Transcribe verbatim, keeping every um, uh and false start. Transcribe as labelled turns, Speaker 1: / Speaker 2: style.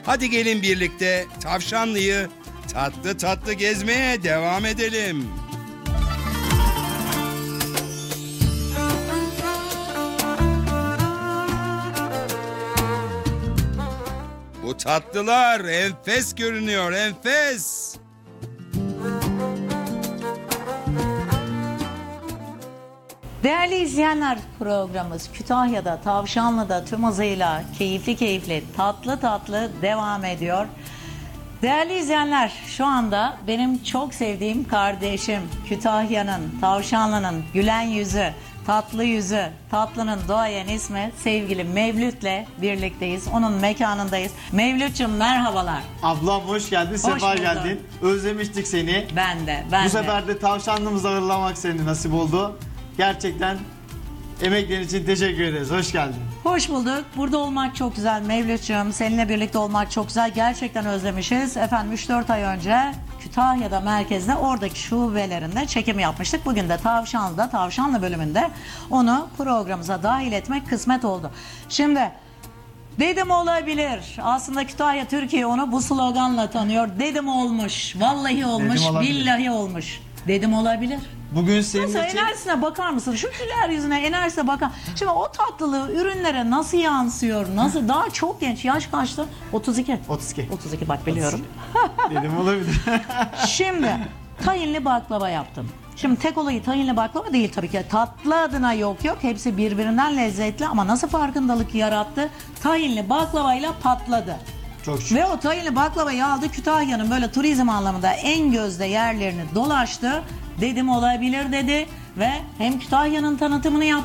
Speaker 1: Hadi gelin birlikte Tavşanlı'yı tatlı tatlı gezmeye devam edelim. Bu tatlılar enfes görünüyor, enfes.
Speaker 2: Değerli izleyenler, programımız Kütahya'da, Tavşanlı'da tüm hızıyla keyifli keyifli, tatlı tatlı devam ediyor. Değerli izleyenler, şu anda benim çok sevdiğim kardeşim, Kütahya'nın, Tavşanlı'nın gülen yüzü, tatlı yüzü, tatlının doğayan ismi sevgili Mevlüt'le birlikteyiz. Onun mekanındayız. Mevlüt'cüm merhabalar.
Speaker 3: Ablam hoş geldin, sefa
Speaker 2: bulduk.
Speaker 3: geldin. Özlemiştik seni.
Speaker 2: Ben de, ben
Speaker 3: Bu
Speaker 2: de.
Speaker 3: sefer de tavşanlığımızı ağırlamak seni nasip oldu. Gerçekten emeklerin için teşekkür ederiz. Hoş geldin.
Speaker 2: Hoş bulduk. Burada olmak çok güzel Mevlüt'cüğüm. Seninle birlikte olmak çok güzel. Gerçekten özlemişiz. Efendim üç dört ay önce Kütahya'da merkezde oradaki şubelerinde çekim yapmıştık. Bugün de Tavşanlı'da, Tavşanlı bölümünde onu programımıza dahil etmek kısmet oldu. Şimdi dedim olabilir. Aslında Kütahya Türkiye onu bu sloganla tanıyor. Dedim olmuş. Vallahi olmuş.
Speaker 3: Dedim olabilir.
Speaker 2: Billahi olmuş. Dedim olabilir.
Speaker 3: Bugün senin
Speaker 2: Nasıl
Speaker 3: için
Speaker 2: enerjisine bakar mısın? Şu güler yüzüne, enerjisine bakar. Şimdi o tatlılığı ürünlere nasıl yansıyor? Nasıl? Daha çok genç. Yaş kaçtı? otuz iki.
Speaker 3: otuz iki.
Speaker 2: otuz iki bak biliyorum.
Speaker 3: dedim olabilir.
Speaker 2: Şimdi tahinli baklava yaptım. Şimdi tek olayı tahinli baklava değil tabii ki. Tatlı adına yok yok. Hepsi birbirinden lezzetli ama nasıl farkındalık yarattı? Tahinli baklavayla patladı.
Speaker 3: Çok şükür.
Speaker 2: Ve o tahinli baklavayı aldı, Kütahya'nın böyle turizm anlamında en gözde yerlerini dolaştı. Dedim olabilir dedi ve hem Kütahya'nın tanıtımını yaptı